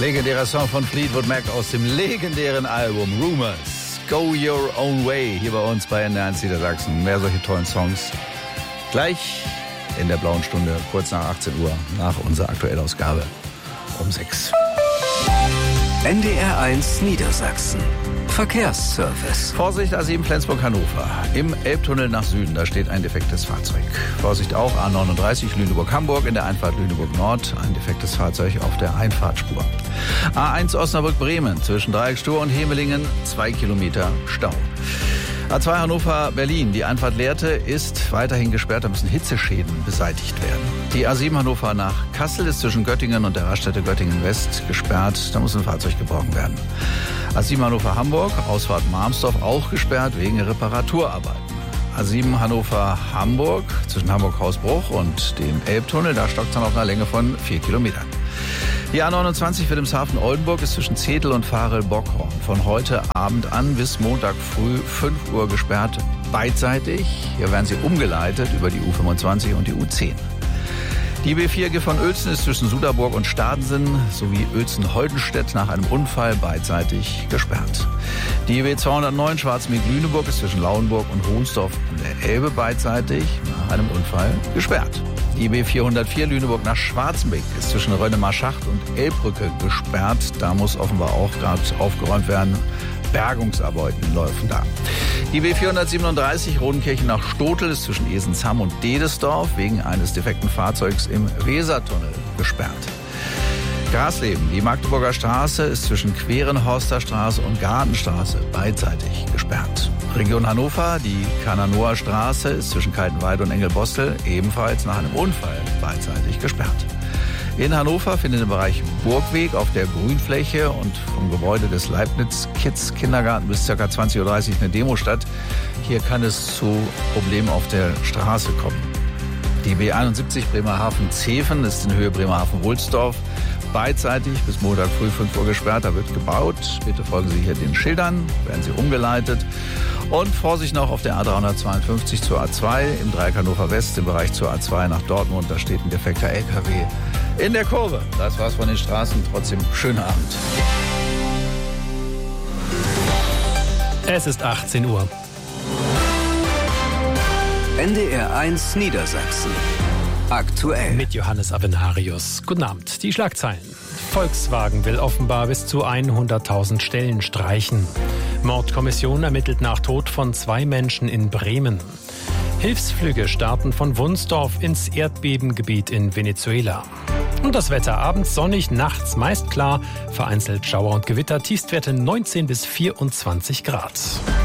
Legendärer Song von Fleetwood Mac aus dem legendären Album Rumors. Go Your Own Way, hier bei uns bei NDR1 Niedersachsen. Mehr solche tollen Songs gleich in der blauen Stunde, kurz nach 18 Uhr, nach unserer Aktuellausgabe um 6. NDR1 Niedersachsen. Verkehrsservice. Vorsicht, A7 Flensburg-Hannover. Im Elbtunnel nach Süden, da steht ein defektes Fahrzeug. Vorsicht auch, A39 Lüneburg-Hamburg in der Einfahrt Lüneburg-Nord. Ein defektes Fahrzeug auf der Einfahrtspur. A1 Osnabrück-Bremen zwischen Dreiecksstur und Hemelingen 2 Kilometer Stau. A2 Hannover-Berlin, die Einfahrt Lehrte ist weiterhin gesperrt, da müssen Hitzeschäden beseitigt werden. Die A7 Hannover nach Kassel ist zwischen Göttingen und der Raststätte Göttingen-West gesperrt, da muss ein Fahrzeug geborgen werden. A7 Hannover-Hamburg, Ausfahrt Marmsdorf auch gesperrt wegen Reparaturarbeiten. A7 Hannover-Hamburg zwischen Hamburg-Hausbruch und dem Elbtunnel, da stockt es dann auf einer Länge von 4 Kilometern. Die A29 Wilhelmshaven-Oldenburg ist zwischen Zedel und Varel-Bockhorn von heute Abend an bis Montag früh 5 Uhr gesperrt, beidseitig. Hier werden sie umgeleitet über die U25 und die U10. Die B4 von Uelzen ist zwischen Suderburg und Stadensen sowie Uelzen-Holdenstedt nach einem Unfall beidseitig gesperrt. Die B209 Schwarzmeer-Lüneburg ist zwischen Lauenburg und Hohnsdorf an der Elbe beidseitig nach einem Unfall gesperrt. Die B404 Lüneburg nach Schwarzenbeck ist zwischen Rönnemar-Schacht und Elbbrücke gesperrt. Da muss offenbar auch gerade aufgeräumt werden. Bergungsarbeiten laufen da. Die B437 Rodenkirchen nach Stotel ist zwischen Esenshamm und Dedesdorf wegen eines defekten Fahrzeugs im Wesertunnel gesperrt. Grasleben, die Magdeburger Straße ist zwischen Querenhorster Straße und Gartenstraße beidseitig gesperrt. Region Hannover, die Kananoer Straße ist zwischen Kaltenweide und Engelbostel ebenfalls nach einem Unfall beidseitig gesperrt. In Hannover findet im Bereich Burgweg auf der Grünfläche und vom Gebäude des Leibniz-Kids-Kindergarten bis ca. 20.30 Uhr eine Demo statt. Hier kann es zu Problemen auf der Straße kommen. Die B71 Bremerhaven-Zeven ist in Höhe Bremerhaven-Wohlsdorf beidseitig bis Montag früh 5 Uhr gesperrt. Da wird gebaut. Bitte folgen Sie hier den Schildern, werden Sie umgeleitet. Und Vorsicht noch auf der A352 zur A2 im Dreieck Hannover West, im Bereich zur A2 nach Dortmund. Da steht ein defekter LKW in der Kurve. Das war's von den Straßen. Trotzdem schönen Abend. Es ist 18 Uhr. NDR1 Niedersachsen. Aktuell. Mit Johannes Avenarius. Guten Abend. Die Schlagzeilen. Volkswagen will offenbar bis zu 100.000 Stellen streichen. Mordkommission ermittelt nach Tod von 2 Menschen in Bremen. Hilfsflüge starten von Wunsdorf ins Erdbebengebiet in Venezuela. Und das Wetter abends sonnig, nachts meist klar, vereinzelt Schauer und Gewitter, Tiefstwerte 19 bis 24 Grad.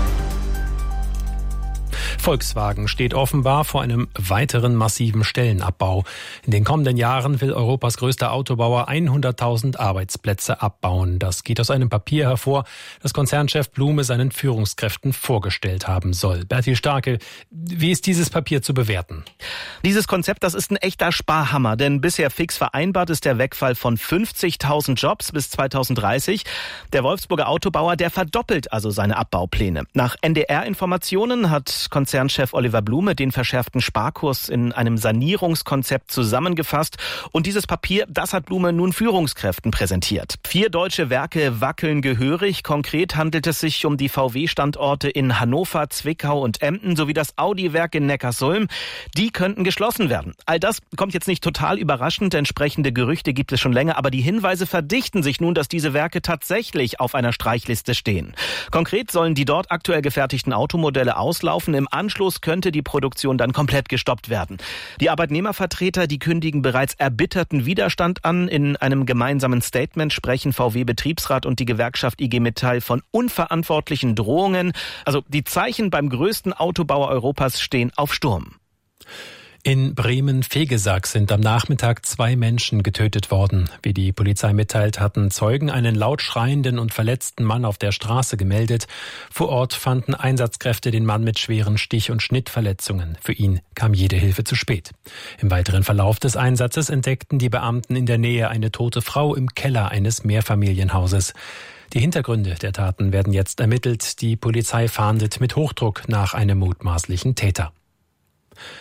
Volkswagen steht offenbar vor einem weiteren massiven Stellenabbau. In den kommenden Jahren will Europas größter Autobauer 100.000 Arbeitsplätze abbauen. Das geht aus einem Papier hervor, das Konzernchef Blume seinen Führungskräften vorgestellt haben soll. Bertil Starke, wie ist dieses Papier zu bewerten? Dieses Konzept, das ist ein echter Sparhammer, denn bisher fix vereinbart ist der Wegfall von 50.000 Jobs bis 2030. Der Wolfsburger Autobauer, der verdoppelt also seine Abbaupläne. Nach NDR-Informationen hat Konzernchef Oliver Blume den verschärften Sparkurs in einem Sanierungskonzept zusammengefasst. Und dieses Papier, das hat Blume nun Führungskräften präsentiert. 4 deutsche Werke wackeln gehörig. Konkret handelt es sich um die VW-Standorte in Hannover, Zwickau und Emden sowie das Audi-Werk in Neckarsulm. Die könnten geschlossen werden. All das kommt jetzt nicht total überraschend. Entsprechende Gerüchte gibt es schon länger. Aber die Hinweise verdichten sich nun, dass diese Werke tatsächlich auf einer Streichliste stehen. Konkret sollen die dort aktuell gefertigten Automodelle auslaufen. Im Anschluss könnte die Produktion dann komplett gestoppt werden. Die Arbeitnehmervertreter, die kündigen bereits erbitterten Widerstand an. In einem gemeinsamen Statement sprechen VW-Betriebsrat und die Gewerkschaft IG Metall von unverantwortlichen Drohungen. Also die Zeichen beim größten Autobauer Europas stehen auf Sturm. In Bremen-Vegesack sind am Nachmittag 2 Menschen getötet worden. Wie die Polizei mitteilt, hatten Zeugen einen laut schreienden und verletzten Mann auf der Straße gemeldet. Vor Ort fanden Einsatzkräfte den Mann mit schweren Stich- und Schnittverletzungen. Für ihn kam jede Hilfe zu spät. Im weiteren Verlauf des Einsatzes entdeckten die Beamten in der Nähe eine tote Frau im Keller eines Mehrfamilienhauses. Die Hintergründe der Taten werden jetzt ermittelt. Die Polizei fahndet mit Hochdruck nach einem mutmaßlichen Täter.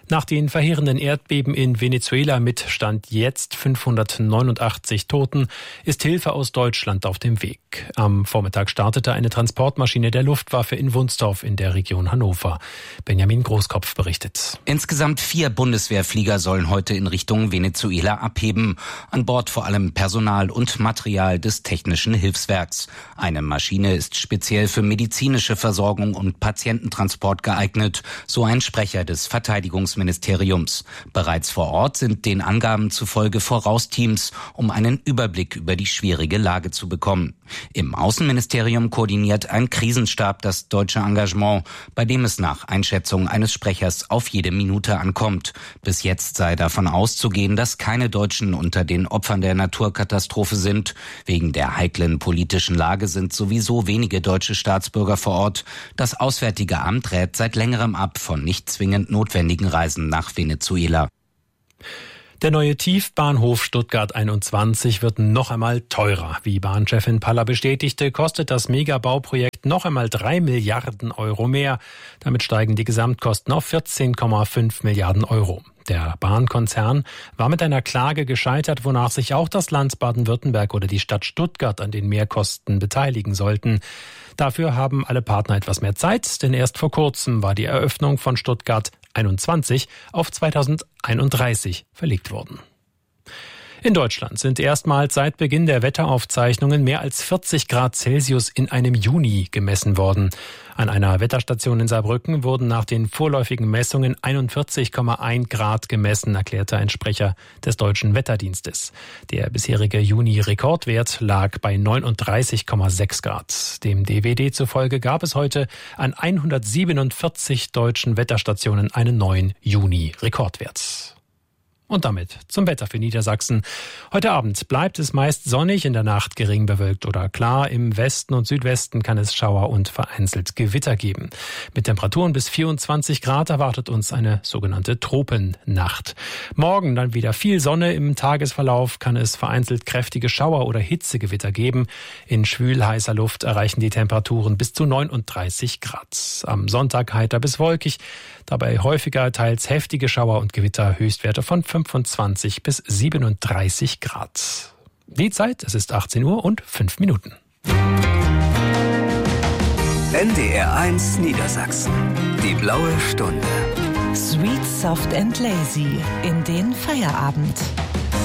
Nach den verheerenden Erdbeben in Venezuela mit Stand jetzt 589 Toten ist Hilfe aus Deutschland auf dem Weg. Am Vormittag startete eine Transportmaschine der Luftwaffe in Wunstorf in der Region Hannover. Benjamin Großkopf berichtet. Insgesamt 4 Bundeswehrflieger sollen heute in Richtung Venezuela abheben. An Bord vor allem Personal und Material des Technischen Hilfswerks. Eine Maschine ist speziell für medizinische Versorgung und Patiententransport geeignet, so ein Sprecher des Verteidigungsministeriums. Bereits vor Ort sind den Angaben zufolge Vorausteams, um einen Überblick über die schwierige Lage zu bekommen. Im Außenministerium koordiniert ein Krisenstab das deutsche Engagement, bei dem es nach Einschätzung eines Sprechers auf jede Minute ankommt. Bis jetzt sei davon auszugehen, dass keine Deutschen unter den Opfern der Naturkatastrophe sind. Wegen der heiklen politischen Lage sind sowieso wenige deutsche Staatsbürger vor Ort. Das Auswärtige Amt rät seit längerem ab von nicht zwingend notwendigen Reisen nach Venezuela. Der neue Tiefbahnhof Stuttgart 21 wird noch einmal teurer. Wie Bahnchefin Paller bestätigte, kostet das Megabauprojekt noch einmal 3 Milliarden Euro mehr. Damit steigen die Gesamtkosten auf 14,5 Milliarden Euro. Der Bahnkonzern war mit einer Klage gescheitert, wonach sich auch das Land Baden-Württemberg oder die Stadt Stuttgart an den Mehrkosten beteiligen sollten. Dafür haben alle Partner etwas mehr Zeit, denn erst vor kurzem war die Eröffnung von Stuttgart 21 auf 2031 verlegt worden. In Deutschland sind erstmals seit Beginn der Wetteraufzeichnungen mehr als 40 Grad Celsius in einem Juni gemessen worden. An einer Wetterstation in Saarbrücken wurden nach den vorläufigen Messungen 41,1 Grad gemessen, erklärte ein Sprecher des Deutschen Wetterdienstes. Der bisherige Juni-Rekordwert lag bei 39,6 Grad. Dem DWD zufolge gab es heute an 147 deutschen Wetterstationen einen neuen Juni-Rekordwert. Und damit zum Wetter für Niedersachsen. Heute Abend bleibt es meist sonnig, in der Nacht gering bewölkt oder klar. Im Westen und Südwesten kann es Schauer und vereinzelt Gewitter geben. Mit Temperaturen bis 24 Grad erwartet uns eine sogenannte Tropennacht. Morgen dann wieder viel Sonne. Im Tagesverlauf kann es vereinzelt kräftige Schauer oder Hitzegewitter geben. In schwül heißer Luft erreichen die Temperaturen bis zu 39 Grad. Am Sonntag heiter bis wolkig. Dabei häufiger teils heftige Schauer und Gewitter, Höchstwerte von 25 bis 37 Grad. Die Zeit, es ist 18 Uhr und 5 Minuten. NDR 1 Niedersachsen. Die blaue Stunde. Sweet, soft and lazy in den Feierabend.